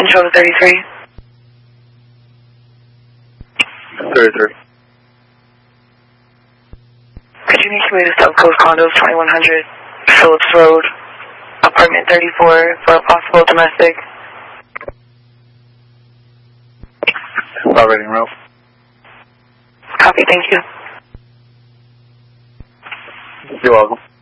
Control to 33. 33. Could you make your way to South Coast Condos, 2100 Phillips Road, apartment 34, for a possible domestic? Operating route. Copy, thank you. You're welcome.